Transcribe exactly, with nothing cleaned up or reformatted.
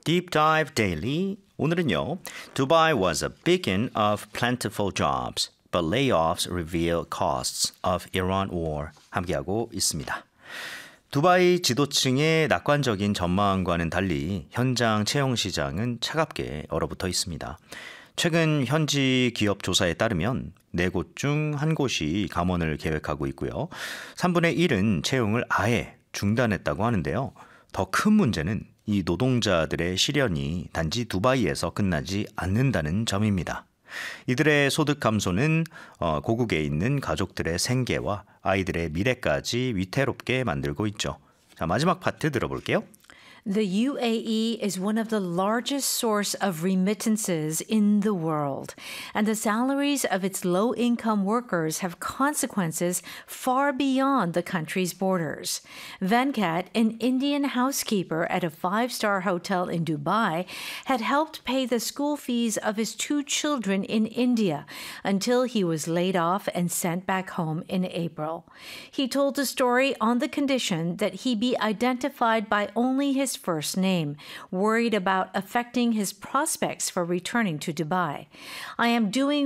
Deep Dive Daily. 오늘은요. Dubai was a beacon of plentiful jobs, but layoffs reveal costs of Iran war. 함께하고 있습니다. 두바이 지도층의 낙관적인 전망과는 달리 현장 채용 시장은 차갑게 얼어붙어 있습니다. 최근 현지 기업 조사에 따르면 네 곳 중 한 곳이 감원을 계획하고 있고요. 삼분의 일은 채용을 아예 중단했다고 하는데요. 더 큰 문제는 이 노동자들의 시련이 단지 두바이에서 끝나지 않는다는 점입니다. 이들의 소득 감소는 고국에 있는 가족들의 생계와 아이들의 미래까지 위태롭게 만들고 있죠. 자, 마지막 파트 들어볼게요. The U A E is one of the largest source of remittances in the world, and the salaries of its low-income workers have consequences far beyond the country's borders. Venkat, an Indian housekeeper at a five-star hotel in Dubai, had helped pay the school fees of his two children in India until he was laid off and sent back home in April. He told the story on the condition that he be identified by only his first name, worried about affecting his prospects for returning to Dubai. I am doing